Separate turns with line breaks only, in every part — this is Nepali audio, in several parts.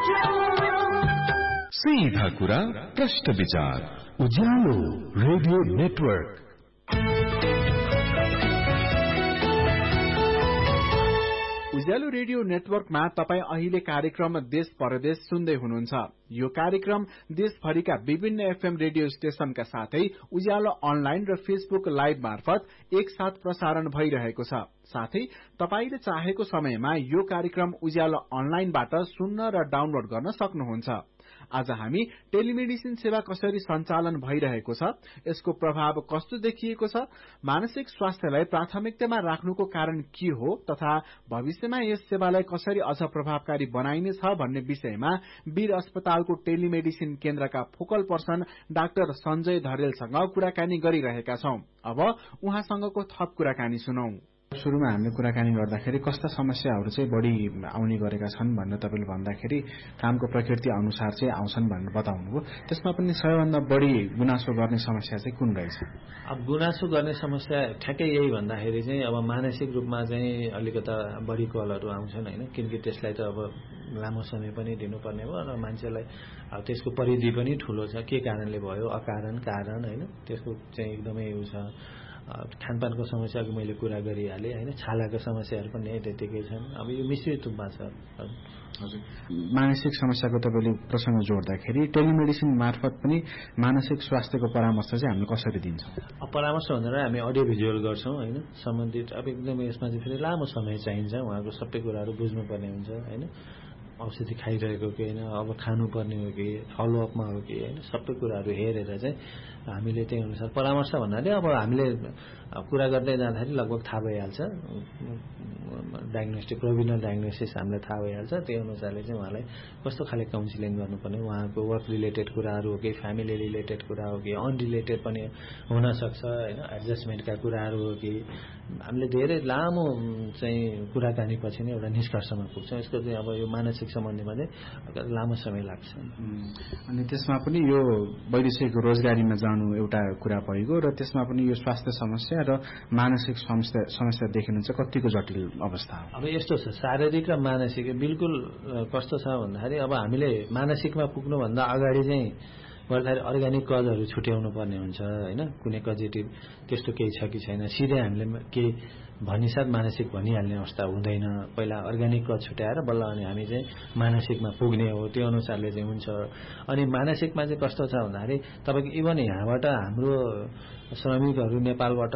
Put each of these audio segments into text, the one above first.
सीधा कुरा प्रश्न विचार उज्यालो रेडियो नेटवर्क।
उज्यालो रेडियो नेटवर्कमा तपाई अहिले कार्यक्रम देश परदेश सुन्दै हुनुहुन्छ। यो कार्यक्रम देशभरिका विभिन्न एफएम रेडियो स्टेशनका साथै उज्यालो अनलाइन र फेसबुक लाइभ मार्फत एकसाथ प्रसारण भइरहेको छ। साथै तपाईले चाहेको समयमा यो कार्यक्रम उज्यालो अनलाइनबाट सुन्न र डाउनलोड गर्न सक्नुहुन्छ। आज हामी टेलिमेडिसिन सेवा कसरी सञ्चालन भइरहेको छ, यसको प्रभाव कस्तो देखिएको छ, मानसिक स्वास्थ्यलाई प्राथमिकतामा राख्नुको कारण के हो तथा भविष्यमा यस सेवालाई कसरी अझ प्रभावकारी बनाइनेछ भन्ने विषयमा वीर अस्पतालको टेलिमेडिसिन केन्द्रका फोकल पर्सन डाक्टर सञ्जय धरेलसँग कुराकानी गरिरहेका छौं। अब उहाँसँगको थप कुराकानी सुनौ।
सुरुमा हामीले कुराकानी गर्दाखेरि कस्ता समस्याहरू चाहिँ बढी आउने गरेका छन् भनेर तपाईले भन्दाखेरि कामको प्रकृति अनुसार चाहिँ आउँछन् भनेर बताउनुभयो। त्यसमा पनि सबैभन्दा बढी गुनासो गर्ने समस्या चाहिँ कुन रहेछ?
अब गुनासो गर्ने समस्या ठ्याक्कै यही भन्दाखेरि चाहिँ अब मानसिक रूपमा चाहिँ अलिकता बढी कलहरू आउँछन् हैन, किनकि त्यसलाई त अब लामो समय पनि दिनुपर्ने भयो र मान्छेलाई अब त्यसको परिधि पनि ठूलो छ। के कारणले भयो, अकारण कारण हैन, त्यसको चाहिँ एकदमै उ छ। खानपानको समस्याको मैले कुरा गरिहालेँ हैन, छालाको समस्याहरू पनि त्यतिकै छन्। अब यो मिश्रित रूपमा छ।
हजुर, मानसिक समस्याको तपाईले प्रसंग जोड्दाखेरि टेलिमेडिसिन मार्फत पनि मानसिक स्वास्थ्यको परामर्श चाहिँ हामीले कसरी दिन्छौँ?
परामर्श भनेर हामी अडियो भिजुअल गर्छौं हैन, सम्बन्धित अब एकदमै यसमा चाहिँ फेरि लामो समय चाहिन्छ। उहाँको सबै कुराहरू बुझ्नुपर्ने हुन्छ हैन, औषधि खाइरहेको कि हैन, अब खानुपर्ने हो कि फलोअपमा हो कि हैन, सबै कुराहरू हेरेर चाहिँ हामीले त्यही अनुसार परामर्श भन्नाले अब हामीले कुरा गर्दै जाँदाखेरि लगभग थाहा भइहाल्छ। डायग्नोस्टिक प्रोभिजनल डायग्नोसिस हामीलाई थाहा भइहाल्छ। त्यही अनुसारले चाहिँ उहाँलाई कस्तो खाले काउन्सिलिङ गर्नुपर्ने, उहाँको वर्क रिलेटेड कुराहरू हो कि फ्यामिली रिलेटेड कुरा हो कि अनरिलेटेड पनि हुन सक्छ हैन, एडजस्टमेन्टका कुराहरू हो कि, हामीले धेरै लामो चाहिँ कुराकानी पछि नै एउटा निष्कर्षमा पुग्छौँ। यसको चाहिँ अब यो मानसिक सम्बन्धीमा चाहिँ लामो समय लाग्छ।
अनि त्यसमा पनि यो वैदेशिक रोजगारीमा जानु एउटा कुरा भइगयो र त्यसमा पनि यो स्वास्थ्य समस्या र मानसिक समस्या देखिनुहुन्छ कतिको जटिल अवस्था हो?
अब यस्तो छ, शारीरिक र मानसिक बिल्कुल कस्तो छ भन्दाखेरि अब हामीले मानसिकमा पुग्नुभन्दा अगाडि चाहिँ गर्दाखेरि अर्ग्यानिक कजहरू छुट्याउनु पर्ने हुन्छ हैन। कुनै कजेटिभ त्यस्तो केही छ कि छैन, सिधै हामीले केही भनिसाथ मानसिक भनिहाल्ने अवस्था हुँदैन। पहिला अर्ग्यानिक कज छुट्याएर बल्ल अनि हामी चाहिँ मानसिकमा पुग्ने हो, त्यो अनुसारले चाहिँ हुन्छ। अनि मानसिकमा चाहिँ कस्तो छ भन्दाखेरि तपाईको इभन यहाँबाट हाम्रो श्रमिकहरू नेपालबाट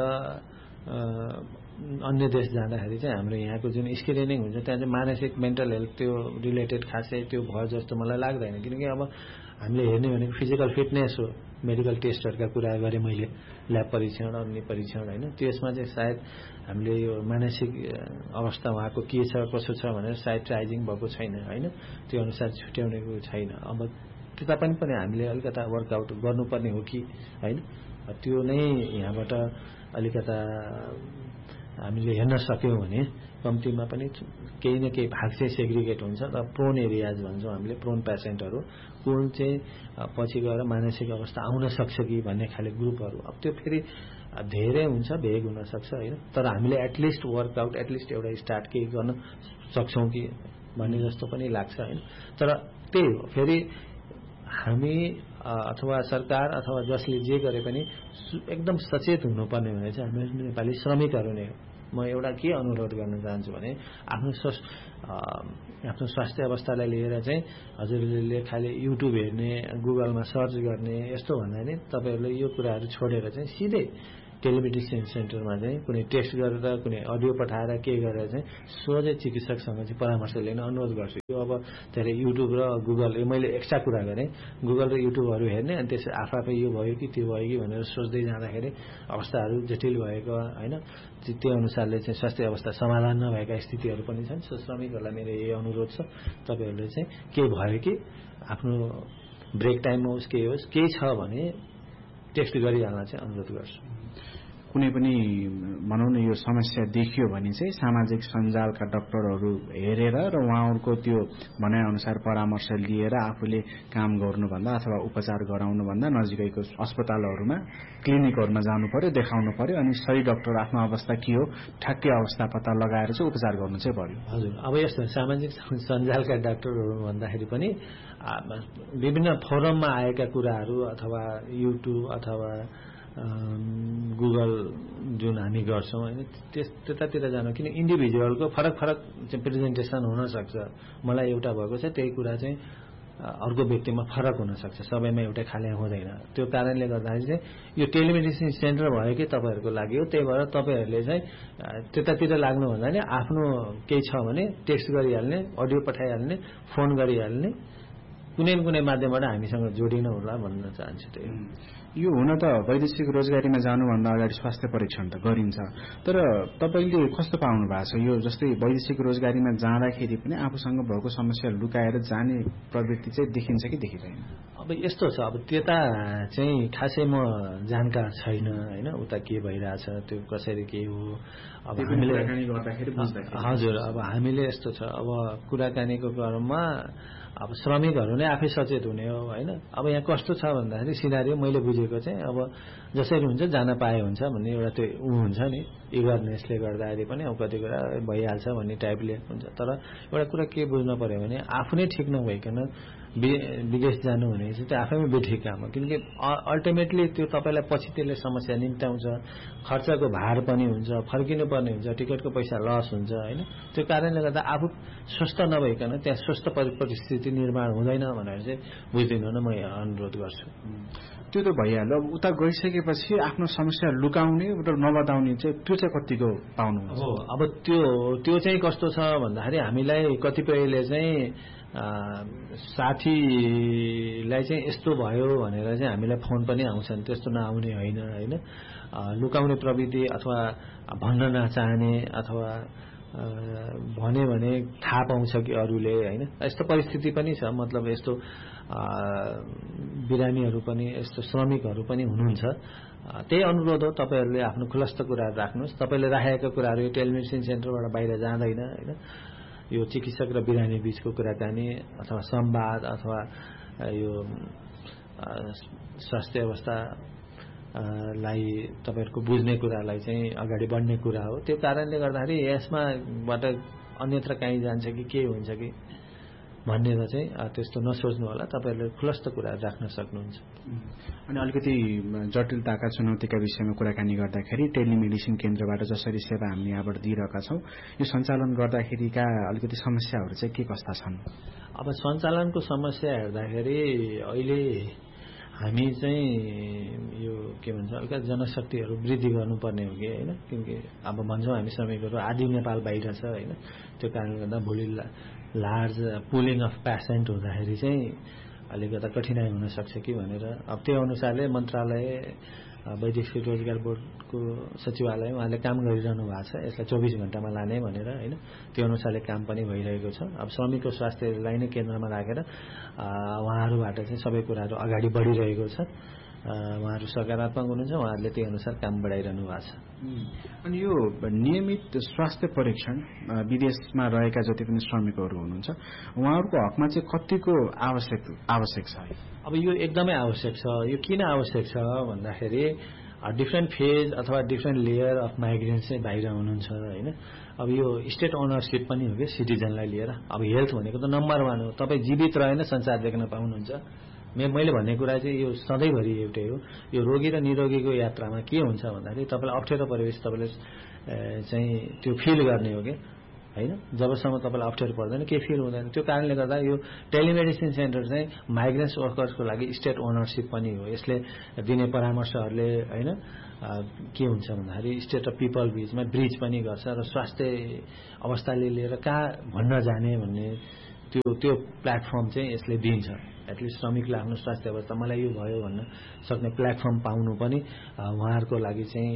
अन्य देश जाँदाखेरि चाहिँ हाम्रो यहाँको जुन स्क्रिनिङ हुन्छ त्यहाँ चाहिँ मानसिक मेन्टल हेल्थ त्यो रिलेटेड खासै त्यो भयो जस्तो मलाई लाग्दैन। किनकि अब हामीले हेर्ने भनेको फिजिकल फिटनेस हो, मेडिकल टेस्टहरुका कुरा गरे मैले, ल्याब परीक्षण अन्य परीक्षण हैन, त्यसमा चाहिँ सायद हामीले यो मानसिक अवस्था उहाँको के छ कसो छ भनेर सायद ट्राइजिङ भएको छैन हैन, त्यो अनुसार छुट्याउनेको छैन। अब त्यता पनि हामीले अलिकता वर्कआउट गर्नुपर्ने हो कि हैन, त्यो नै यहाँबाट अलिकता हामीले हेर्न सक्यौं भने कम्तीमा पनि केही न केही भाग चाहिँ सेग्रिगेट हुन्छ। र प्रोन एरियाज भन्छौं हामीले, प्रोन पेशेन्टहरु कुन चाहिँ पछि गएर मानसिक अवस्था आउन सक्छ कि भन्ने खाले ग्रुपहरु, अब त्यो फेरि धेरै हुन्छ, भेग हुन सक्छ हैन, तर हामीले एटलिस्ट वर्कआउट एटलिस्ट एउटा स्टार्ट केही गर्न सक्छौं कि भन्ने जस्तो पनि लाग्छ हैन। तर त्यही हो, फेरि हामी अथवा सरकार अथवा जसले जे गरे पनि एकदम सचेत हुनुपर्ने भने चाहिँ हामी नेपाली श्रमिकहरु नै हो। म एउटा के अनुरोध गर्न चाहन्छु भने आफ्नो स्वास्थ्य अवस्थालाई लिएर चाहिँ हजुरले खाली युट्युब हेर्ने, गुगलमा सर्च गर्ने यस्तो भन्दा नि तपाईहरुले यो कुराहरु छोडेर चाहिँ सिधै टेलिमेडिसिन सेन्टरमा चाहिँ कुनै टेस्ट गरेर कुनै अडियो पठाएर के गरेर चाहिँ सोझै चिकित्सकसँग चाहिँ परामर्श लिन अनुरोध गर्छु। यो अब धेरै युट्युब र गुगल, मैले एक्स्ट्रा कुरा गरेँ, गुगल र युट्युबहरु हेर्ने अनि त्यसै आफै यो भयो कि त्यो भयो कि भनेर सोच्दै जाँदाखेरि अवस्थाहरु जटिल भएको हैन, त्यो अनुसारले चाहिँ स्वास्थ्य अवस्था समाधान नभएका स्थितिहरु पनि छन्। श्रमिकहरुलाई मेरो यही अनुरोध छ, तपाईहरुले चाहिँ के भयो कि आफ्नो ब्रेक टाइममा होस् के होस् केही छ भने टेस्ट गरिहाल्न चाहिँ अनुरोध गर्छु।
कुनै पनि भनौँ न यो समस्या देखियो भने चाहिँ सामाजिक सञ्जालका डाक्टरहरू हेरेर र उहाँहरूको त्यो भनाइअनुसार परामर्श लिएर आफूले काम गर्नुभन्दा अथवा उपचार गराउनुभन्दा नजिकैको अस्पतालहरूमा क्लिनिकहरूमा जानु पर्यो, देखाउनु पर्यो अनि सही डाक्टर आफ्नो अवस्था के हो ठ्याक्कै अवस्था पत्ता लगाएर चाहिँ उपचार गर्नु चाहिँ पर्यो।
हजुर, अब यस्तो सामाजिक सञ्जालका डाक्टरहरू भन्दाखेरि पनि विभिन्न फोरममा आएका कुराहरू अथवा युट्युब अथवा गुगल जुन हामी गर्छौँ होइन त्यतातिर जानु, किन इन्डिभिजुअलको फरक फरक प्रेजेन्टेसन हुनसक्छ। मलाई एउटा भएको छ त्यही कुरा चाहिँ अर्को व्यक्तिमा फरक हुनसक्छ, सबैमा एउटै खाले हुँदैन। त्यो कारणले गर्दाखेरि चाहिँ यो टेलिमेडिसिन सेन्टर भयो कि तपाईँहरूको लागि हो, त्यही भएर तपाईँहरूले चाहिँ त्यतातिर लाग्नुभन्दा नि आफ्नो केही छ भने टेक्स्ट गरिहाल्ने, अडियो पठाइहाल्ने, फोन गरिहाल्ने, कुनै न कुनै माध्यमबाट हामीसँग जोडिनु होला भन्न चाहन्छु। त्यही
यो हुन त वैदेशिक रोजगारीमा जानुभन्दा अगाडि स्वास्थ्य परीक्षण त गरिन्छ, तर तपाईँले कस्तो पाउनु भएको छ यो जस्तै वैदेशिक रोजगारीमा जाँदाखेरि पनि आफूसँग भएको समस्या लुकाएर जाने प्रवृत्ति चाहिँ देखिन्छ कि देखिँदैन?
अब यस्तो छ, अब त्यता चाहिँ खासै म जानकार छैन होइन, उता के भइरहेछ त्यो कसरी के हो। अब हामीले हजुर, अब हामीले यस्तो छ, अब कुराकानीको क्रममा अब श्रमिकहरू नै आफै सचेत हुने हो होइन। अब यहाँ कस्तो छ भन्दाखेरि सिनारियो मैले बुझेको चाहिँ अब जसरी हुन्छ जान पाए हुन्छ भन्ने एउटा त्यो हुन्छ नि, इगरनेसले गर्दाखेरि पनि अब कति कुरा भइहाल्छ भन्ने टाइपले हुन्छ। तर एउटा कुरा के बुझ्नु पर्यो भने आफू नै ठिक नभइकन विदेश जानु भने चाहिँ त्यो आफैमा बेठिक काम हो, किनकि अल्टिमेटली त्यो तपाईँलाई पछि त्यसले समस्या निम्त्याउँछ, खर्चको भार पनि हुन्छ, फर्किनु पर्ने हुन्छ, टिकटको पैसा लस हुन्छ होइन। त्यो कारणले गर्दा आफू स्वस्थ नभइकन त्यहाँ स्वस्थ परिस्थिति निर्माण हुँदैन भनेर चाहिँ बुझिदिनु न म अनुरोध गर्छु।
त्यो त भइहाल्यो, अब उता गइसकेपछि आफ्नो समस्या लुकाउने र नबताउने चाहिँ त्यो चाहिँ कतिको पाउनुहुन्छ?
हो, अब त्यो चाहिँ कस्तो छ भन्दाखेरि हामीलाई कतिपयले चाहिँ साथीलाई चाहिँ यस्तो भयो भनेर चाहिँ हामीलाई फोन पनि आउँछन्, त्यस्तो नआउने होइन होइन। लुकाउने प्रवृत्ति अथवा भन्न नचाहने अथवा भन्यो भने थाहा पाउँछ कि अरूले होइन, यस्तो परिस्थिति पनि छ। मतलब यस्तो बिरामीहरू पनि यस्तो श्रमिकहरू पनि हुनुहुन्छ। त्यही अनुरोध हो, तपाईँहरूले आफ्नो खुलस्त कुराहरू राख्नुहोस्। तपाईँले राखेका कुराहरू यो टेलिमेडिसिन सेन्टरबाट बाहिर जाँदैन होइन। यो चिकित्सक र बिरामी बीचको कुराकानी अथवा संवाद अथवा यो स्वास्थ्य अवस्था लाई तपाईहरुको बुझ्ने कुरालाई चाहिँ अगाडि बढ्ने कुरा हो। त्यो कारणले गर्दाखेरि यसमाबाट अन्यत्र कहीँ जान्छ कि के हुन्छ कि भन्ने चाहिँ त्यस्तो नसोच्नु होला, तपाईहरुले खुलस्त कुरा राख्न सक्नुहुन्छ।
अनि अलिकति जटिलताका चुनौतीका विषयमा कुराकानी गर्दाखेरि टेलिमेडिसिन केन्द्रबाट जसरी सेवा हामी यहाँबाट दिइरहेका छौं, यो सञ्चालन गर्दाखेरिका अलिकति समस्याहरू चाहिँ के कस्ता छन्?
अब सञ्चालनको समस्या हेर्दाखेरि अहिले हामी चाहिँ यो के भन्छ अलिकति जनशक्तिहरू वृद्धि गर्नुपर्ने हो कि हैन, किनकि अब भन्छौं हामी श्रमिकहरू आदि नेपाल बाहिर छ हैन। त्यो कारणले गर्दा भोलि लार्ज पुलिङ अफ पेसेन्ट हुँदाखेरि चाहिँ अलिकति कठिनाइ हुन सक्छ कि भनेर अब त्यो अनुसारले मन्त्रालय वैदेशिक रोजगार बोर्डको सचिवालय उहाँले काम गरिरहनु भएको छ, यसलाई 24 घण्टामा लाने भनेर हैन। त्यो अनुसारले काम पनि भइरहेको छ। अब श्रमिकको स्वास्थ्यलाई नै केन्द्रमा राखेर उहाँहरूबाट चाहिँ सबै कुराहरू अगाडि बढिरहेको छ। उहाँहरू सकारात्मक हुनुहुन्छ, उहाँहरूले त्यही अनुसार काम बढाइरहनु भएको छ।
अनि यो नियमित स्वास्थ्य परीक्षण विदेशमा रहेका जति पनि श्रमिकहरू हुनुहुन्छ उहाँहरूको हकमा चाहिँ कतिको आवश्यक छ?
अब यो एकदमै आवश्यक छ। यो किन आवश्यक छ भन्दाखेरि डिफ्रेन्ट फेज अथवा डिफ्रेन्ट लेयर अफ माइग्रेन्ट्स चाहिँ बाहिर हुनुहुन्छ हैन। अब यो स्टेट ओनरशिप पनि हो कि सिटिजनलाई लिएर। अब हेल्थ भनेको त नम्बर 1 हो। तपाईँ जीवित रहेन संसार देख्न पाउनुहुन्छ। मैले भन्ने कुरा चाहिँ यो सधैँभरि एउटै हो। यो रोगी र निरोगीको यात्रामा के हुन्छ भन्दाखेरि तपाईँलाई अप्ठ्यारो परिवेश तपाईँले चाहिँ त्यो फिल गर्ने हो कि हैन। जबसम्म तपाईँलाई अप्ठ्यारो पर्दैन के फिल हुँदैन। त्यो कारणले गर्दा यो टेलिमेडिसिन सेन्टर चाहिँ माइग्रेन्ट्स वर्कर्सको लागि स्टेट ओनरशिप पनि हो। यसले दिने परामर्शहरूले हैन के हुन्छ भन्दाखेरि स्टेट र पिपल बीचमा ब्रिज पनि गर्छ र स्वास्थ्य अवस्थाले लिएर कहाँ भन्न जाने भन्ने त्यो प्लेटफर्म चाहिँ यसले दिन्छ। एटलिस्ट श्रमिकले आफ्नो स्वास्थ्य अवस्था मलाई यो भयो भन्न सक्ने प्लेटफर्म पाउनु पनि उहाँहरूको लागि चाहिँ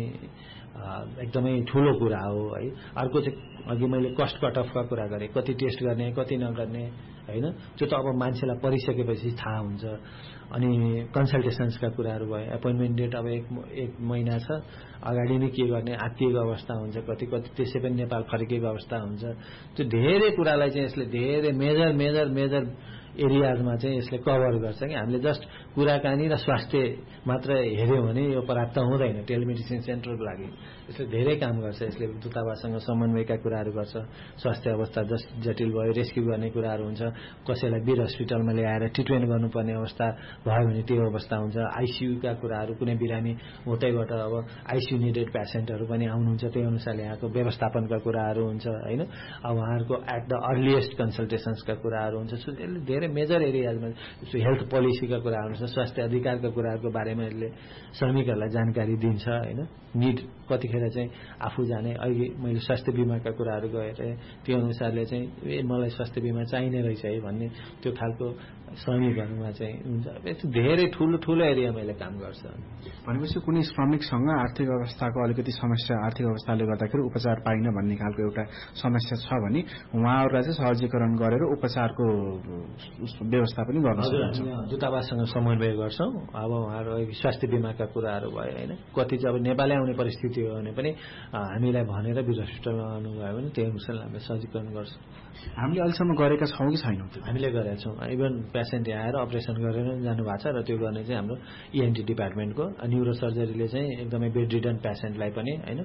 एकदमै ठुलो कुरा हो है। अर्को चाहिँ अघि मैले कस्ट कट अफका कुरा गरेँ, कति टेस्ट गर्ने कति नगर्ने होइन, त्यो त अब मान्छेलाई परिसकेपछि थाहा हुन्छ। अनि कन्सल्टेसन्सका कुराहरू भयो, एपोइन्टमेन्ट डेट अब एक महिना छ अगाडि नै के गर्ने आत्तिएको अवस्था हुन्छ, कति त्यसै पनि नेपाल फर्किएको अवस्था हुन्छ। त्यो धेरै कुरालाई चाहिँ यसले धेरै मेजर एरियाजमा चाहिँ यसले कभर गर्छ कि हामीले जस्ट कुराकानी र स्वास्थ्य मात्र हेऱ्यौँ भने यो पर्याप्त हुँदैन। टेलिमेडिसिन सेन्टरको लागि यसले धेरै काम गर्छ। यसले दूतावाससँग समन्वयका कुराहरू गर्छ, स्वास्थ्य अवस्था जटिल भयो रेस्क्यु गर्ने कुराहरू हुन्छ, कसैलाई वीर हस्पिटलमा ल्याएर ट्रिटमेन्ट गर्नुपर्ने अवस्था भयो भने त्यो अवस्था हुन्छ। आइसियुका कुराहरू कुनै बिरामी उतैबाट अब आइसियु निडेड पेसेन्टहरू पनि आउनुहुन्छ, त्यही अनुसारले यहाँको व्यवस्थापनका कुराहरू हुन्छ होइन। अब उहाँहरूको एट द अर्लिएस्ट कन्सल्टेसन्सका कुराहरू हुन्छ। सो यसले धेरै मेजर एरियाजमा हेल्थ पोलिसीका कुराहरू हुन्छ, स्वास्थ्य अधिकारका कुराहरूको बारेमा यसले श्रमिकहरूलाई जानकारी दिन्छ होइन। निड कतिखेर चाहिँ आफू जाने अहिले मैले स्वास्थ्य बिमाका कुराहरू गरेँ, त्यो अनुसारले चाहिँ मलाई स्वास्थ्य बिमा चाहिने रहेछ है भन्ने त्यो खालको श्रमिकहरूमा चाहिँ हुन्छ। यस्तो धेरै ठुलो एरियामा यसले काम गर्छ।
भनेपछि कुनै श्रमिकसँग आर्थिक अवस्थाको अलिकति समस्या, आर्थिक अवस्थाले गर्दाखेरि उपचार पाइन भन्ने खालको एउटा समस्या छ भने उहाँहरूलाई चाहिँ सहजीकरण गरेर उपचारको व्यवस्था पनि गर्न सक्नुहुन्छ।
दूतावाससँग समन्वय गर्छौँ। अब उहाँहरू स्वास्थ्य बिमाका कुराहरू भयो होइन, कति चाहिँ अब नेपालै आउने परिस्थिति हो भने पनि हामीलाई भनेर वीर हस्पिटलमा आउनुभयो भने त्यही अनुसार हामीले सहजीकरण गर्छौँ।
हामीले अहिलेसम्म गरेका छौँ कि छैनौँ?
हामीले गरेका छौँ। इभन पेसेन्ट यहाँ आएर अपरेसन गरेर जानुभएको छ र त्यो गर्ने चाहिँ हाम्रो इएनटी डिपार्टमेन्टको न्युरो सर्जरीले चाहिँ एकदमै बेड रिडन पेसेन्टलाई पनि होइन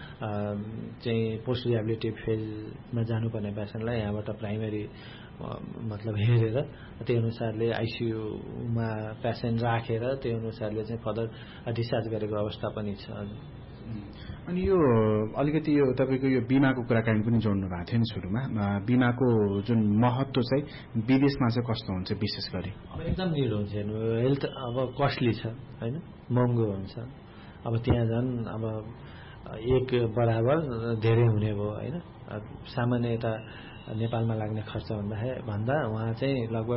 चाहिँ पोस्ट रिहेबिलिटेटिभ फेजमा जानुपर्ने पेसेन्टलाई यहाँबाट प्राइमेरी मतलब हेरेर त्यही अनुसारले आइसियुमा पेसेन्ट राखेर त्यही अनुसारले चाहिँ फर्दर डिस्चार्ज गरेको अवस्था पनि छ।
अनि यो अलिकति यो तपाईँको यो बिमाको कुराकानी पनि जोड्नु भएको थियो नि सुरुमा। बिमाको जुन महत्त्व चाहिँ विदेशमा चाहिँ कस्तो हुन्छ विशेष गरी?
अब एकदम निड हुन्छ हेर्नु, हेल्थ अब कस्टली छ होइन, महँगो हुन्छ। अब त्यहाँ झन् अब एक बराबर धेरै हुने भयो होइन। सामान्य यता नेपालमा लाग्ने खर्च भन्दा उहाँ चाहिँ लगभग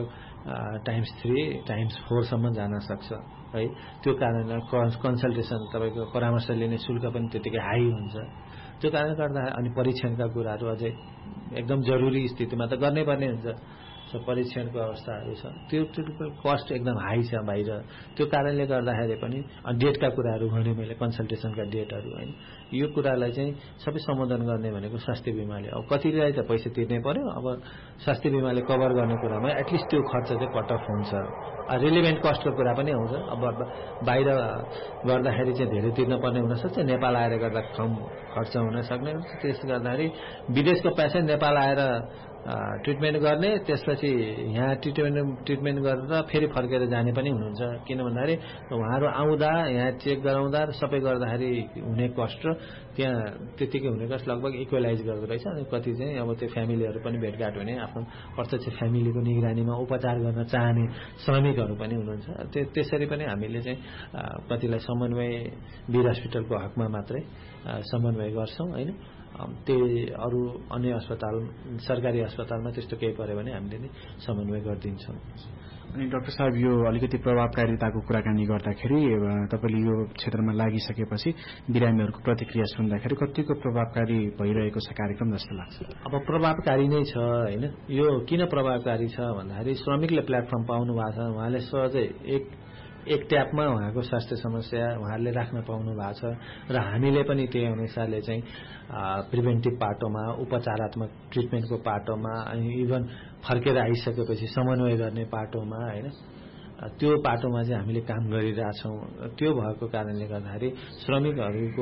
×3 ×4 सम्म जान सक्छ है। त्यो कारणले कन्सल्टेसन तपाईँको परामर्श लिने शुल्क पनि त्यतिकै हाई हुन्छ। त्यो कारणले गर्दा अनि परीक्षणका कुराहरू अझै एकदम जरुरी स्थितिमा त गर्नै पर्ने हुन्छ। सो परीक्षणको अवस्थाहरू छ, त्यो कस्ट एकदम हाई छ बाहिर। त्यो कारणले गर्दाखेरि पनि डेटका कुराहरू भने मैले कन्सल्टेसनका डेटहरू होइन, यो कुरालाई चाहिँ सबै सम्बोधन गर्ने भनेको स्वास्थ्य बिमाले। अब कतिलाई त पैसा तिर्नै पर्यो, अब स्वास्थ्य बिमाले कभर गर्ने कुरामा एटलिस्ट त्यो खर्च चाहिँ कट अफ हुन्छ। रिलेभेन्ट कस्टको कुरा पनि आउँछ। अब बाहिर गर्दाखेरि चाहिँ धेरै तिर्न पर्ने हुनसक्छ, नेपाल आएर गर्दा कम खर्च हुन सक्ने हुन्छ। त्यसले गर्दाखेरि विदेशको पेसेन्ट नेपाल आएर ट्रिटमेन्ट गर्ने, त्यसपछि यहाँ ट्रिटमेन्ट गरेर फेरि फर्केर जाने पनि हुनुहुन्छ। किन भन्दाखेरि उहाँहरू आउँदा यहाँ चेक गराउँदा सबै गर्दाखेरि हुने कस्ट र त्यहाँ त्यतिकै हुने कस्ट लगभग इक्वलाइज गर्दो रहेछ। अनि कति चाहिँ अब त्यो फ्यामिलीहरू पनि भेटघाट हुने, आफ्नो प्रत्यक्ष फ्यामिलीको निगरानीमा उपचार गर्न चाहने श्रमिकहरू पनि हुनुहुन्छ। त्यसरी पनि हामीले चाहिँ कतिलाई समन्वय वीर हस्पिटलको हकमा मात्रै समन्वय गर्छौँ होइन। त्यही अरू अन्य अस्पताल सरकारी अस्पतालमा त्यस्तो केही पर्यो भने हामीले नै समन्वय गरिदिन्छौँ।
अनि डाक्टर साहब यो अलिकति प्रभावकारिताको कुराकानी गर्दाखेरि तपाईँले यो क्षेत्रमा लागिसकेपछि बिरामीहरूको प्रतिक्रिया सुन्दाखेरि कतिको प्रभावकारी भइरहेको छ कार्यक्रम जस्तो लाग्छ?
अब प्रभावकारी नै छ होइन। यो किन प्रभावकारी छ भन्दाखेरि श्रमिकले प्लेटफर्म पाउनु भएको छ, उहाँले सहजै एक ट्यापमा उहाँको स्वास्थ्य समस्या उहाँहरूले राख्न पाउनु भएको छ र हामीले पनि त्यही अनुसारले चाहिँ प्रिभेन्टिभ पाटोमा उपचारात्मक ट्रिटमेन्टको पाटोमा अनि इभन फर्केर आइसकेपछि समन्वय गर्ने पाटोमा होइन त्यो पाटोमा चाहिँ हामीले काम गरिरहेछौँ। त्यो भएको कारणले गर्दाखेरि श्रमिकहरूको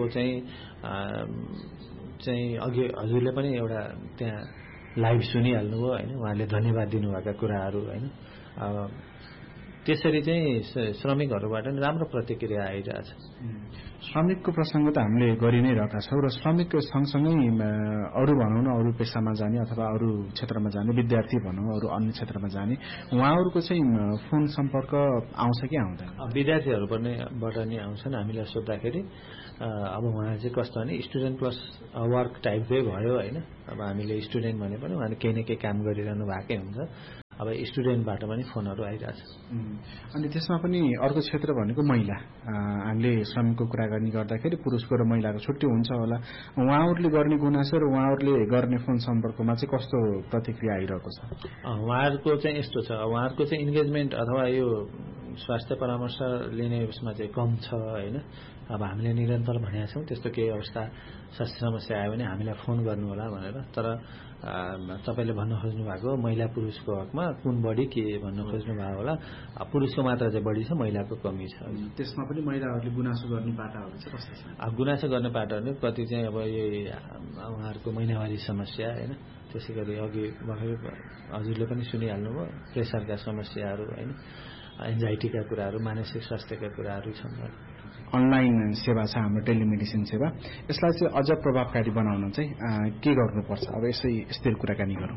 चाहिँ अघि हजुरले पनि एउटा त्यहाँ लाइभ सुनिहाल्नुभयो होइन, उहाँले धन्यवाद दिनुभएका कुराहरू होइन। त्यसरी चाहिँ श्रमिकहरूबाट राम्रो प्रतिक्रिया आइरहेछ।
श्रमिकको प्रसङ्ग त हामीले गरि नै रहेका छौँ र श्रमिक सँगसँगै अरू भनौँ न अरू पेसामा जाने अथवा अरू क्षेत्रमा जाने विद्यार्थी भनौँ अरू अन्य क्षेत्रमा जाने उहाँहरूको चाहिँ फोन सम्पर्क आउँछ कि आउँदैन?
विद्यार्थीहरूबाट नै आउँछन् हामीलाई सोद्धाखेरि। अब उहाँ चाहिँ कस्तो भने स्टुडेन्ट प्लस वर्क टाइपकै भयो होइन। अब हामीले स्टुडेन्ट भने पनि उहाँले केही न केही काम गरिरहनु भएकै हुन्छ। अब स्टुडेन्टबाट पनि फोनहरू आइरहेछ।
अनि त्यसमा पनि अर्को क्षेत्र भनेको महिला, हामीले श्रमिकको कुरा गर्ने गर्दाखेरि पुरुषको र महिलाको छुट्टै हुन्छ होला। उहाँहरूले गर्ने गुनासो र उहाँहरूले गर्ने फोन सम्पर्कमा चाहिँ कस्तो प्रतिक्रिया आइरहेको छ?
उहाँहरूको चाहिँ यस्तो छ, उहाँहरूको चाहिँ इन्गेजमेन्ट अथवा यो स्वास्थ्य परामर्श लिने उसमा चाहिँ कम छ होइन। अब हामीले निरन्तर भनेका छौँ त्यस्तो केही अवस्था स्वास्थ्य समस्या आयो भने हामीलाई फोन गर्नु होला भनेर। तर तपाईँले भन्न खोज्नु भएको महिला पुरुषको हकमा कुन बढी के भन्न खोज्नु भएको होला। पुरुषको मात्रा चाहिँ बढी छ, महिलाको कमी छ।
त्यसमा पनि महिलाहरूले गुनासो गर्ने पाटाहरू चाहिँ कस्तो छ?
गुनासो गर्ने पाटाहरू कति चाहिँ अब यही उहाँहरूको महिनावारी समस्या होइन, त्यसै गरी अघि भर्खरै हजुरले पनि सुनिहाल्नुभयो प्रेसरका समस्याहरू होइन, एन्जाइटीका कुराहरू, मानसिक स्वास्थ्यका कुराहरू छन्।
अनलाइन सेवा छ हाम्रो टेलिमेडिसिन सेवा, यसलाई चाहिँ अझ प्रभावकारी बनाउन चाहिँ के गर्नुपर्छ? अब यस्तै कुराकानी गरौँ।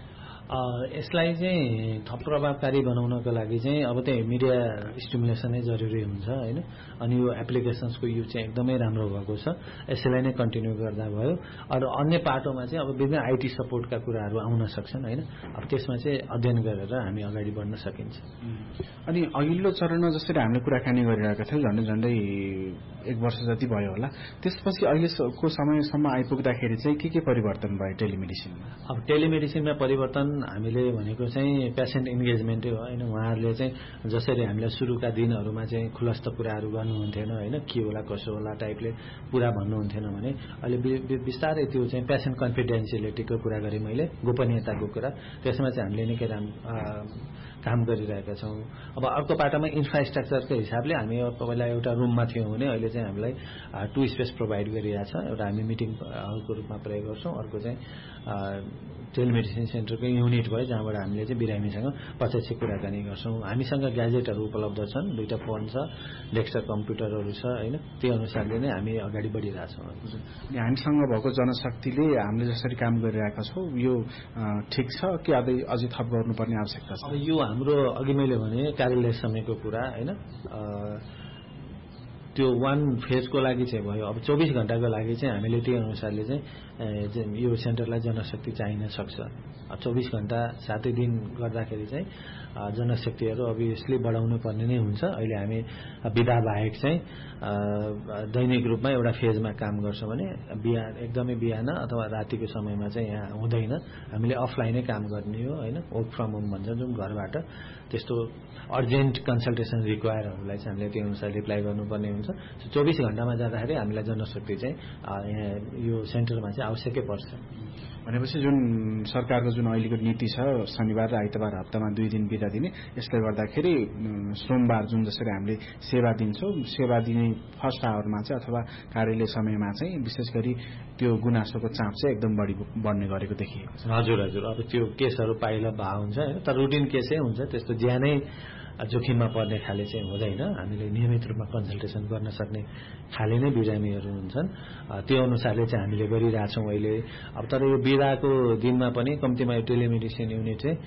यसलाई चाहिँ थप प्रभावकारी बनाउनको लागि चाहिँ अब त्यही मिडिया स्टिमुलेसनै जरुरी हुन्छ होइन। अनि यो एप्लिकेसन्सको युज चाहिँ एकदमै राम्रो भएको छ, यसैलाई नै कन्टिन्यू गर्दा भयो। अरू अन्य पाटोमा चाहिँ अब विभिन्न आइटी सपोर्टका कुराहरू आउन सक्छन् होइन। अब त्यसमा चाहिँ अध्ययन गरेर हामी अगाडि बढ्न सकिन्छ।
अनि अघिल्लो चरणमा जसरी हामीले कुराकानी गरिरहेका थियौँ झन्डै 1 वर्ष जति भयो होला, त्यसपछि अहिलेको समयसम्म आइपुग्दाखेरि चाहिँ के परिवर्तन भयो टेलिमेडिसिनमा?
अब टेलिमेडिसिनमा परिवर्तन हामीले भनेको चाहिँ पेसेन्ट इन्गेजमेन्टै हो होइन। उहाँहरूले चाहिँ जसरी हामीलाई सुरुका दिनहरूमा चाहिँ खुलस्त कुराहरू गर्नुहुन्थेन होइन, के होला कसो होला टाइपले पुरा भन्नुहुन्थेन भने अहिले बिस्तारै त्यो चाहिँ पेसेन्ट कन्फिडेन्सियलिटीको कुरा गरेँ मैले, गोपनीयताको कुरा, त्यसमा चाहिँ हामीले निकै काम गरिरहेका छौँ। अब अर्को पाटामा इन्फ्रास्ट्रक्चरको हिसाबले हामी पहिला एउटा रुममा थियौँ भने अहिले चाहिँ हामीलाई 2 स्पेस प्रोभाइड गरिरहेछ। एउटा हामी मिटिङ हलको रूपमा प्रयोग गर्छौँ, अर्को चाहिँ टेलिमेडिसिन सेन्टरको युनिट भयो जहाँबाट हामीले चाहिँ बिरामीसँग प्रत्यक्ष कुराकानी गर्छौँ। हामीसँग ग्याजेटहरू उपलब्ध छन्, 2टा फोन छ, डेस्कटप कम्प्युटरहरू छ होइन। त्यो अनुसारले नै हामी अगाडि बढिरहेछौँ।
हामीसँग भएको जनशक्तिले हामीले जसरी काम गरिरहेका छौँ यो ठिक छ कि अझै थप गर्नुपर्ने आवश्यकता छ?
अब यो हाम्रो अघि मैले भने कार्यालय समयको कुरा होइन, त्यो 1 फेजको लागि चाहिँ भयो। अब 24 घण्टाको लागि चाहिँ हामीले त्यो अनुसारले चाहिँ यो सेन्टरलाई जनशक्ति चाहिन सक्छ। 24 घण्टा 7 दिन गर्दाखेरि चाहिँ जनशक्तिहरू अभियसली बढाउनु पर्ने नै हुन्छ। अहिले हामी बिदा बाहेक चाहिँ दैनिक रूपमा एउटा फेजमा काम गर्छौँ भने एकदमै बिहान अथवा रातिको समयमा चाहिँ यहाँ हुँदैन, हामीले अफलाइनै काम गर्ने हो होइन। वर्क फ्रम होम भन्छ जुन, घरबाट त्यस्तो अर्जेन्ट कन्सल्टेसन रिक्वायरहरूलाई चाहिँ हामीले त्यो अनुसार रिप्लाई गर्नुपर्ने हुन्छ। 24 घण्टामा जाँदाखेरि हामीलाई जनशक्ति चाहिँ यहाँ यो सेन्टरमा चाहिँ आवश्यकै पर्छ।
भनेपछि जुन सरकारको जुन अहिलेको नीति छ शनिबार र आइतबार हप्तामा 2 दिन बिदा दिने, यसले गर्दाखेरि सोमबार जुन जसरी हामीले सेवा दिन्छौँ, सेवा दिने फर्स्ट आवरमा चाहिँ अथवा कार्यालय समयमा चाहिँ विशेष गरी त्यो गुनासोको चाप चाहिँ एकदम बढ्ने गरेको देखिएको छ।
हजुर। अब त्यो केसहरू पाइला भए हुन्छ होइन, तर रुटिन केसै हुन्छ, त्यस्तो ज्यानै जोखिममा पर्ने खाले चाहिँ हुँदैन। हामीले नियमित रूपमा कन्सल्टेसन गर्न सक्ने खाले नै बिरामीहरू हुन्छन्, त्यो अनुसारले चाहिँ हामीले गरिरहेछौँ अहिले। अब तर यो बिदाको दिनमा पनि कम्तीमा यो टेलिमेडिसिन युनिट चाहिँ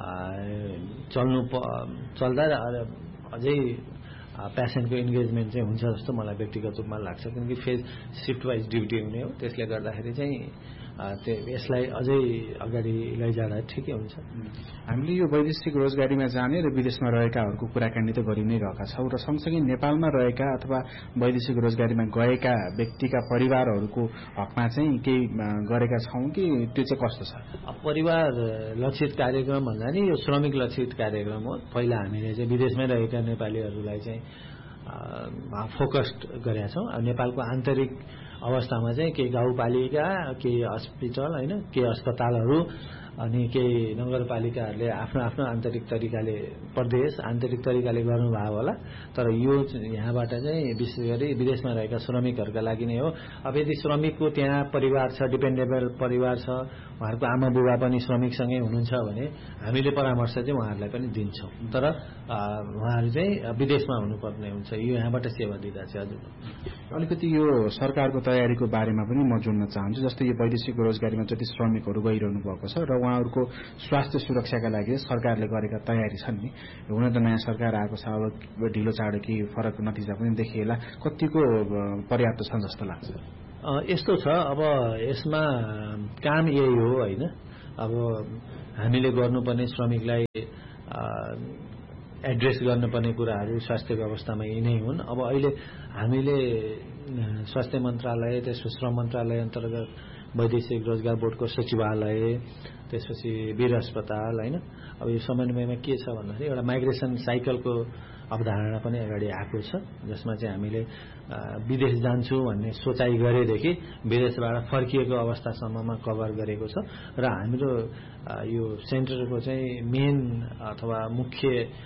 चल्दा अझै पेसेन्टको इन्गेजमेन्ट चाहिँ हुन्छ जस्तो मलाई व्यक्तिगत रूपमा लाग्छ, किनकि फेज सिफ्ट वाइज ड्युटी हुने हो। त्यसले गर्दाखेरि चाहिँ यसलाई अझै अगाडि लैजाँदा ठिकै हुन्छ।
हामीले यो वैदेशिक रोजगारीमा जाने र विदेशमा रहेकाहरूको कुराकानी त गरि नै रहेका छौँ, र सँगसँगै नेपालमा रहेका अथवा वैदेशिक रोजगारीमा गएका व्यक्तिका परिवारहरूको हकमा चाहिँ केही गरेका छौँ कि त्यो चाहिँ कस्तो छ?
परिवार लक्षित कार्यक्रम भन्दा नि यो श्रमिक लक्षित कार्यक्रम हो। पहिला हामीले चाहिँ विदेशमै रहेका नेपालीहरूलाई चाहिँ फोकस्ड गरेका छौँ। नेपालको आन्तरिक अवस्थामा चाहिँ केही गाउँपालिका, केही हस्पिटल होइन, केही अस्पतालहरू अनि केही नगरपालिकाहरूले आफ्नो आफ्नो आन्तरिक तरिकाले आन्तरिक तरिकाले गर्नुभयो होला। तर यो यहाँबाट चाहिँ विशेष गरी विदेशमा रहेका श्रमिकहरूका लागि नै हो। अब यदि श्रमिकको त्यहाँ परिवार छ, डिपेन्डेबल परिवार छ, उहाँहरूको आमा बुबा पनि श्रमिकसँगै हुनुहुन्छ भने हामीले परामर्श चाहिँ उहाँहरूलाई पनि दिन्छौँ, तर उहाँहरू चाहिँ विदेशमा हुनुपर्ने हुन्छ। यो यहाँबाट सेवा दिँदा चाहिँ हजुर
अलिकति यो सरकारको तयारीको बारेमा पनि म जोड्न चाहन्छु। जस्तै यो वैदेशिक रोजगारीमा जति श्रमिकहरू गइरहनु भएको छ र उहाँहरूको स्वास्थ्य सुरक्षाका लागि सरकारले गरेका तयारी छन् नि, हुन त नयाँ सरकार आएको छ, अब ढिलो चाँडो केही फरक नतिजा पनि देखिएला, कतिको पर्याप्त छ जस्तो लाग्छ?
यस्तो छ, अब यसमा काम यही हो होइन। अब हामीले गर्नुपर्ने श्रमिकलाई एड्रेस गर्नुपर्ने कुराहरू स्वास्थ्यको अवस्थामा यी नै हुन्। अब अहिले हामीले स्वास्थ्य मन्त्रालय, त्यसपछि श्रम मन्त्रालय अन्तर्गत वैदेशिक रोजगार बोर्डको सचिवालय, त्यसपछि वीर अस्पताल होइन, अब यो समन्वयमा के छ भन्दाखेरि एउटा माइग्रेसन साइकलको अवधारणा पनि अगाडि आएको छ, जसमा चाहिँ हामीले विदेश जान्छु भन्ने सोचाइ गरेदेखि विदेशबाट फर्किएको अवस्थासम्ममा कभर गरेको छ। र हाम्रो यो सेन्टरको चाहिँ मेन अथवा मुख्य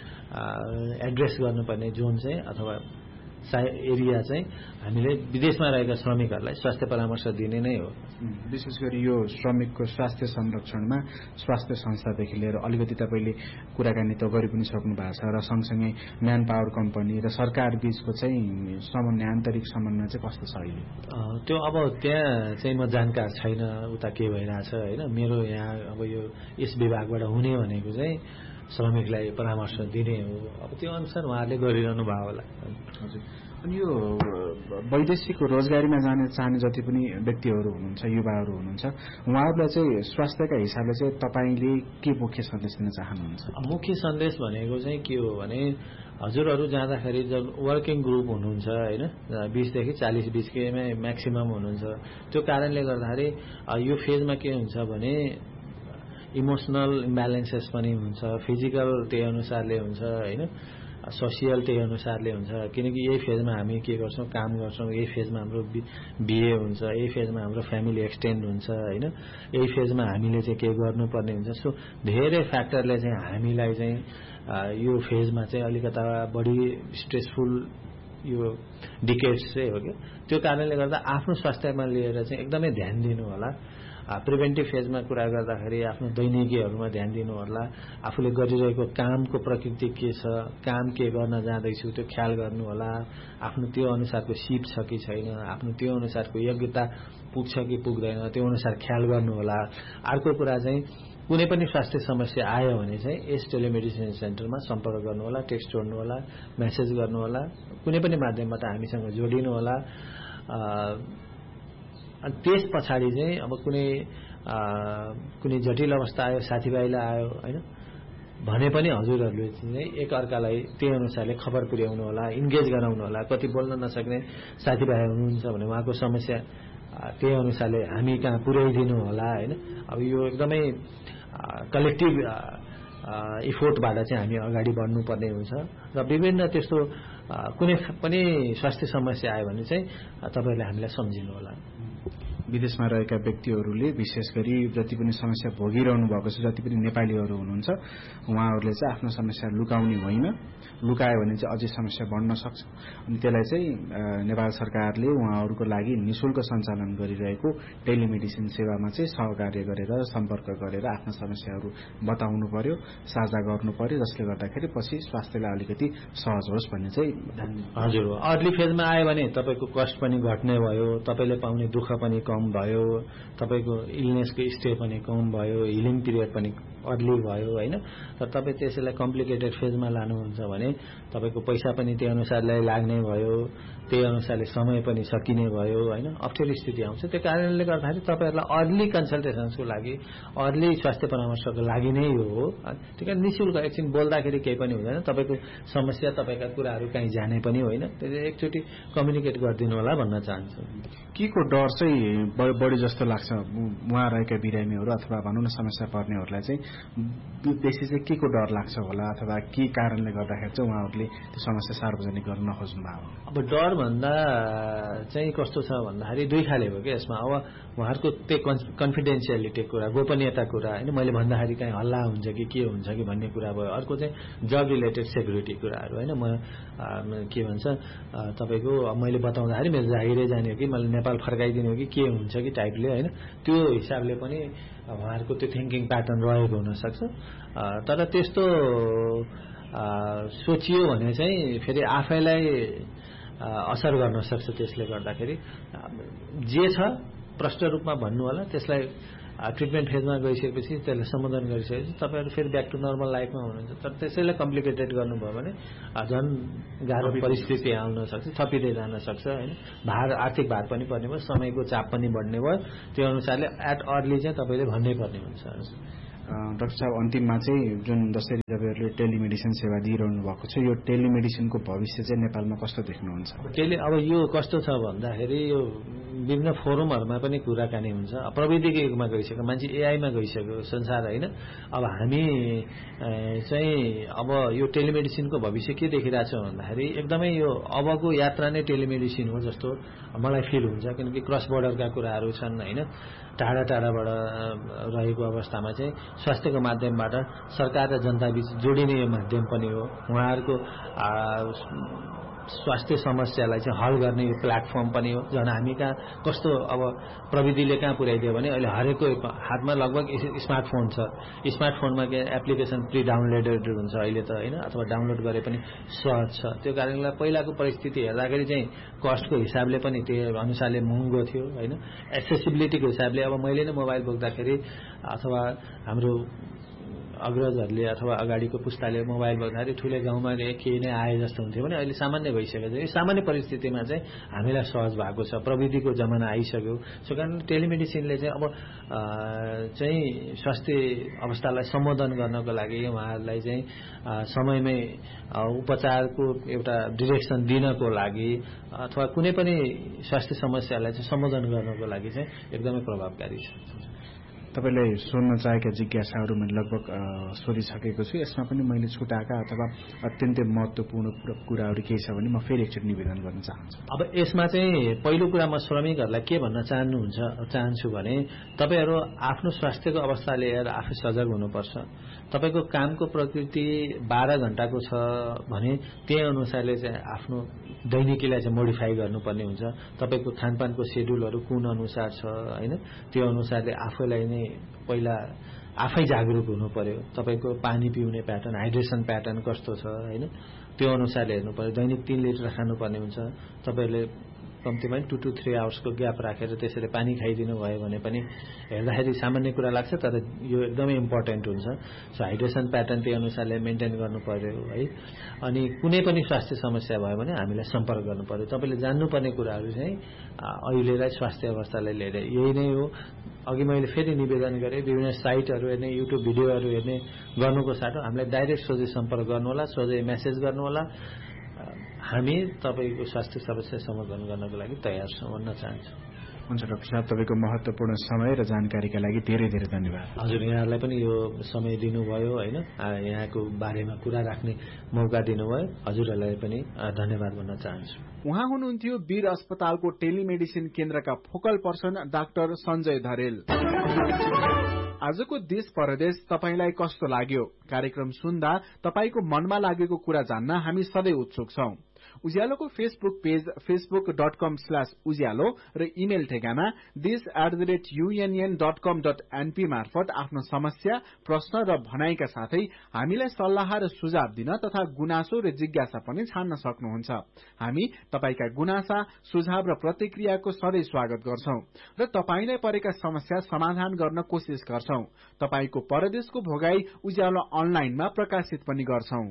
एड्रेस गर्नुपर्ने जोन चाहिँ अथवा एरिया चाहिँ हामीले विदेशमा रहेका श्रमिकहरूलाई स्वास्थ्य परामर्श दिने नै हो।
विशेष गरी यो श्रमिकको स्वास्थ्य संरक्षणमा स्वास्थ्य संस्थादेखि लिएर अलिकति तपाईँले कुराकानी त गरि पनि सक्नु भएको छ, र सँगसँगै म्यान पावर कम्पनी र सरकार बीचको चाहिँ समन्वय, आन्तरिक समन्वय चाहिँ कस्तो छ अहिले?
त्यो अब त्यहाँ चाहिँ म जानकार छैन उता के भइरहेछ होइन। मेरो यहाँ अब यो यस विभागबाट हुने भनेको चाहिँ श्रमिकलाई परामर्श दिने हो। अब त्यो अनुसार उहाँहरूले गरिरहनु भयो होला।
हजुर। अनि यो वैदेशिक रोजगारीमा जाने चाहने जति पनि व्यक्तिहरू हुनुहुन्छ, युवाहरू हुनुहुन्छ, उहाँहरूलाई चाहिँ स्वास्थ्यका हिसाबले चाहिँ तपाईँले के मुख्य सन्देश दिन चाहनुहुन्छ?
मुख्य सन्देश भनेको चाहिँ के हो भने हजुरहरू जाँदाखेरि जब वर्किङ ग्रुप हुनुहुन्छ होइन, 20 देखि 40 बिचकैमा म्याक्सिमम हुनुहुन्छ, त्यो कारणले गर्दाखेरि यो फेजमा के हुन्छ भने इमोसनल इम्ब्यालेन्सेस पनि हुन्छ, फिजिकल त्यही अनुसारले हुन्छ होइन, सोसियल त्यही अनुसारले हुन्छ। किनकि यही फेजमा हामी के गर्छौँ, काम गर्छौँ, यही फेजमा हाम्रो बिहे हुन्छ, यही फेजमा हाम्रो फ्यामिली एक्सटेन्ड हुन्छ होइन, यही फेजमा हामीले चाहिँ के गर्नुपर्ने हुन्छ। सो धेरै फ्याक्टरले चाहिँ हामीलाई चाहिँ यो फेजमा चाहिँ अलिकता बढी स्ट्रेसफुल यो डिकेड्स चाहिँ हो कि, त्यो कारणले गर्दा आफ्नो स्वास्थ्यमा लिएर चाहिँ एकदमै ध्यान दिनु होला। प्रिभेन्टिभ फेजमा कुरा गर्दाखेरि आफ्नो दैनिकीहरूमा ध्यान दिनु होला, आफूले गरिरहेको कामको प्रकृति के छ, काम के गर्न जाँदैछु त्यो ख्याल गर्नु होला, आफ्नो त्यो अनुसारको सिप छ कि छैन, आफ्नो त्यो अनुसारको योग्यता पुग्छ कि पुग्दैन त्यो अनुसार ख्याल गर्नु होला। अर्को कुरा चाहिँ कुनै पनि स्वास्थ्य समस्या आयो भने चाहिँ यस टेलिमेडिसिन सेन्टरमा सम्पर्क गर्नु होला, टेक्स्ट छोड्नु होला, मेसेज गर्नु होला, कुनै पनि माध्यमबाट हामीसँग जोडिनु होला। अनि त्यस पछाडि चाहिँ अब कुनै जटिल अवस्था आयो, साथीभाइलाई आयो होइन भने पनि हजुरहरूले चाहिँ एकअर्कालाई त्यही अनुसारले खबर पुर्याउनु होला, इन्गेज गराउनु होला। कति बोल्न नसक्ने साथीभाइ हुनुहुन्छ भने उहाँको समस्या त्यही अनुसारले हामी कहाँ पुर्याइदिनु होला होइन। अब यो एकदमै कलेक्टिभ इफोर्टबाट चाहिँ हामी अगाडि बढ्नुपर्ने हुन्छ। र विभिन्न त्यस्तो कुनै पनि स्वास्थ्य समस्या आयो भने चाहिँ तपाईँहरूले हामीलाई सम्झिनु होला।
विदेशमा रहेका व्यक्तिहरूले विशेष गरी जति पनि समस्या भोगिरहनु भएको छ, जति पनि नेपालीहरू हुनुहुन्छ, उहाँहरूले चाहिँ आफ्नो समस्या लुकाउने होइन, लुकायो भने चाहिँ अझै समस्या बढ्न सक्छ। अनि त्यसलाई चाहिँ नेपाल सरकारले उहाँहरूको लागि निःशुल्क सञ्चालन गरिरहेको टेलिमेडिसिन सेवामा चाहिँ सहकार्य गरेर सम्पर्क गरेर आफ्ना समस्याहरू बताउनु पर्यो, साझा गर्नु पर्यो, जसले गर्दाखेरि पछि स्वास्थ्यलाई अलिकति सहज होस् भन्ने चाहिँ।
हजुर, अर्ली फेजमा आयो भने तपाईँको कस्ट पनि घट्ने भयो, तपाईँले पाउने दुःख पनि कम भयो, तपाईँको इलनेसको स्टे पनि कम भयो, हिलिङ पिरियड पनि अर्ली भयो होइन। तर तपाईँ त्यसैलाई कम्प्लिकेटेड फेजमा लानुहुन्छ भने तपाईँको पैसा पनि त्यही अनुसारले लाग्ने भयो, त्यही अनुसारले समय पनि सकिने भयो होइन, अप्ठ्यारो स्थिति आउँछ। त्यो कारणले गर्दाखेरि तपाईँहरूलाई अर्ली कन्सल्टेसन्सको लागि, अर्ली स्वास्थ्य परामर्शको लागि नै यो हो। ठिक है, निःशुल्क एकछिन बोल्दाखेरि केही पनि हुँदैन, तपाईँको समस्या तपाईँका कुराहरू कहीँ जाने पनि होइन, त्यसले एकचोटि कम्युनिकेट गरिदिनु होला भन्न चाहन्छु।
के को डर चाहिँ बढी जस्तो लाग्छ उहाँ रहेका बिरामीहरू अथवा भनौँ न समस्या पर्नेहरूलाई चाहिँ बेसी चाहिँ के को डर लाग्छ होला, अथवा के कारणले गर्दाखेरि चाहिँ उहाँहरूले त्यो समस्या सार्वजनिक गर्न नखोज्नु भएको?
अब डर भन्दा चाहिँ कस्तो छ भन्दाखेरि दुई खाले हो कि यसमा। अब उहाँहरूको त्यो कन्फिडेन्सियलिटी कुरा, गोपनीयता कुरा होइन, मैले भन्दाखेरि कहीँ हल्ला हुन्छ कि के हुन्छ कि भन्ने कुरा भयो। अर्को चाहिँ जब रिलेटेड सेक्युरिटी कुराहरू होइन, म के भन्छ तपाईँको मैले बताउँदाखेरि मेरो जागिरै जाने हो कि मैले नेपाल फर्काइदिने हो कि के हुन्छ कि टाइपले होइन, त्यो हिसाबले पनि उहाँहरूको त्यो थिङ्किङ प्याटर्न रहेको हुनसक्छ। तर त्यस्तो सोचियो भने चाहिँ फेरि आफैलाई असर गर्न सक्छ। त्यसले गर्दाखेरि जे छ प्रष्ट रूपमा भन्नु होला, त्यसलाई ट्रिटमेन्ट फेजमा गइसकेपछि त्यसलाई सम्बोधन गरिसकेपछि तपाईँहरू फेरि ब्याक टु नर्मल लाइफमा हुनुहुन्छ। तर त्यसैलाई कम्प्लिकेटेड गर्नुभयो भने झन् गाह्रो परिस्थिति आउन सक्छ, थपिँदै जान सक्छ होइन, भार आर्थिक भार पनि पर्ने भयो, समयको चाप पनि बढ्ने भयो। त्यो अनुसारले एट अर्ली चाहिँ तपाईँले भन्नै पर्ने हुन्छ।
डाक्टर साहब अन्तिममा चाहिँ जुन जसरी तपाईँहरूले टेलिमेडिसिन सेवा दिइरहनु भएको छ यो टेलिमेडिसिनको भविष्य चाहिँ नेपालमा कस्तो देख्नुहुन्छ?
अब यो कस्तो छ भन्दाखेरि यो विभिन्न फोरमहरूमा पनि कुराकानी हुन्छ। प्रविधिको युगमा गइसक्यो, मान्छे एआईमा गइसक्यो संसार होइन। अब हामी चाहिँ अब यो टेलिमेडिसिनको भविष्य के देखिरहेको छ भन्दाखेरि एकदमै यो अबको यात्रा नै टेलिमेडिसिन हो जस्तो मलाई फिल हुन्छ, किनकि क्रस बोर्डरका कुराहरू छन् होइन। टाढा टाढाबाट रहेको अवस्थामा चाहिँ स्वास्थ्यको माध्यमबाट सरकार र जनताबीच जोडिने यो माध्यम पनि हो। उहाँहरूको स्वास्थ्य समस्यालाई चाहिँ हल गर्ने यो प्लेटफर्म पनि हो। झन् हामी कहाँ कस्तो अब प्रविधिले कहाँ पुर्याइदियो भने अहिले हरेकको हातमा लगभग स्मार्टफोन छ। स्मार्टफोनमा के एप्लिकेसन प्री डाउनलोडेड हुन्छ अहिले त होइन, अथवा डाउनलोड गरे पनि सहज छ। त्यो कारणले पहिलाको परिस्थिति हेर्दाखेरि चाहिँ कस्टको हिसाबले पनि त्यो अनुसारले महँगो थियो होइन। एक्सेसिबिलिटीको हिसाबले अब मैले नै मोबाइल बोक्दाखेरि अथवा हाम्रो अग्रजहरूले अथवा अगाडिको पुस्ताले मोबाइल बोक्दाखेरि ठुलै गाउँमा केही नै आए जस्तो हुन्थ्यो भने अहिले सामान्य भइसकेको छ। यो सामान्य परिस्थितिमा चाहिँ हामीलाई सहज भएको छ, प्रविधिको जमाना आइसक्यो। सो कारण टेलिमेडिसिनले चाहिँ अब चाहिँ स्वास्थ्य अवस्थालाई सम्बोधन गर्नको लागि उहाँहरूलाई चाहिँ समयमै उपचारको एउटा डिरेक्सन दिनको लागि अथवा कुनै पनि स्वास्थ्य समस्यालाई चाहिँ सम्बोधन गर्नको लागि चाहिँ एकदमै प्रभावकारी छ।
तपाईँले सोध्न चाहेका जिज्ञासाहरू मैले लगभग सोधिसकेको छु। यसमा पनि मैले छुटाएका अथवा अत्यन्तै महत्त्वपूर्ण कुराहरू केही छ भने म फेरि एकचोटि निवेदन गर्न चाहन्छु।
अब यसमा चाहिँ पहिलो कुरा म श्रमिकहरूलाई के भन्न चाहन्छु भने तपाईँहरू आफ्नो स्वास्थ्यको अवस्था लिएर आफै सजग हुनुपर्छ। तपाईँको कामको प्रकृति 12 घण्टाको छ भने त्यही अनुसारले चाहिँ आफ्नो दैनिकीलाई चाहिँ मोडिफाई गर्नुपर्ने हुन्छ। तपाईँको खानपानको सेड्युलहरू कुन अनुसार छ होइन, त्यो अनुसारले आफैलाई नै पहिला आफै जागरुक हुनु पर्यो। तपाईँको पानी पिउने प्याटर्न, हाइड्रेसन प्याटर्न कस्तो छ होइन, त्यो अनुसारले हेर्नु पर्यो। दैनिक 3 लिटर खानुपर्ने हुन्छ। तपाईँहरूले कम्तीमा 2 to 3 आवर्सको ग्याप राखेर त्यसरी पानी खाइदिनु भयो भने पनि हेर्दाखेरि सामान्य कुरा लाग्छ, तर यो एकदमै इम्पोर्टेन्ट हुन्छ। सो हाइड्रेसन प्याटर्न त्यही अनुसारले मेन्टेन गर्नु पर्यो है। अनि कुनै पनि स्वास्थ्य समस्या भयो भने हामीलाई सम्पर्क गर्नु पर्यो। तपाईँले जान्नुपर्ने कुराहरू चाहिँ अहिलेलाई स्वास्थ्य अवस्थालाई लिएर यही नै हो। अघि मैले फेरि निवेदन गरेँ, विभिन्न साइटहरू हेर्ने, युट्युब भिडियोहरू हेर्ने गर्नुको साटो हामीलाई डाइरेक्ट सोझै सम्पर्क गर्नुहोला, सोझै मेसेज गर्नुहोला। हामी तपाईँको स्वास्थ्य समस्या समाधान गर्नको लागि तयार छौँ भन्न चाहन्छु।
हुन्छ डाक्टर साहब, तपाईँको महत्त्वपूर्ण समय र जानकारीका लागि धेरै धेरै धन्यवाद।
हजुर, यहाँहरूलाई पनि यो समय दिनुभयो होइन, यहाँको बारेमा कुरा राख्ने मौका दिनुभयो। हजुरहरूलाई पनि धन्यवाद भन्न चाहन्छु।
उहाँ हुनुहुन्थ्यो वीर अस्पतालको टेलिमेडिसिन केन्द्रका फोकल पर्सन डाक्टर सञ्जय धरेल। आजको देश परदेश तपाईलाई कस्तो लाग्यो? कार्यक्रम सुन्दा तपाईको मनमा लागेको कुरा जान्न हामी सधैँ उत्सुक छौं। उज्यालोको फेसबुक पेज facebook.com/उज्यालो र इमेल ठेगाना this@unn.com.np मार्फत आफ्नो समस्या, प्रश्न र भनाइका साथै हामीलाई सल्लाह र सुझाव दिन तथा गुनासो र जिज्ञासा पनि छान्न सक्नुहुन्छ। हामी तपाईका गुनासा, सुझाव र प्रतिक्रियाको सधैँ स्वागत गर्छौं र तपाईलाई परेका समस्या समाधान गर्न कोशिश गर्छौं। तपाईको परदेशको भोगाई उज्यालो अनलाइनमा प्रकाशित पनि गर्छौं।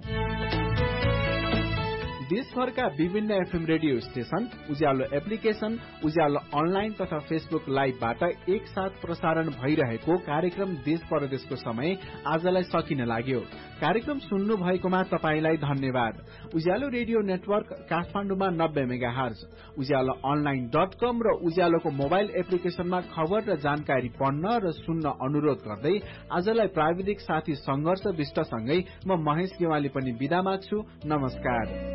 देशभरका विभिन्न एफएम रेडियो स्टेशन, उज्यालो एप्लिकेशन, उज्यालो अनलाइन तथा फेसबुक लाइभबाट एकसाथ प्रसारण भइरहेको कार्यक्रम देश परदेशको समय आजलाई सकिन लाग्यो। कार्यक्रम सुन्नु भएकोमा तपाईलाई धन्यवाद। उज्यालो रेडियो नेटवर्क काठमाडौँमा 90 मेगाहर्ज, उज्यालो अनलाइन.com र उज्यालोको मोबाइल एप्लिकेशनमा खबर र जानकारी पढ्न र सुन्न अनुरोध गर्दै आजलाई प्राविधिक साथी संघर्ष विष्टसँगै म महेश गेवाली पनि बिदा माग्छु। नमस्कार।